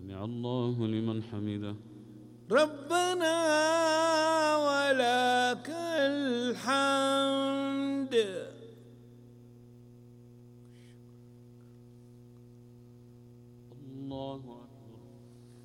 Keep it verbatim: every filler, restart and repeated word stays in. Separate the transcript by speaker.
Speaker 1: سمع الله لمن حمده.
Speaker 2: ربنا ولك الحمد.
Speaker 1: الله أكبر.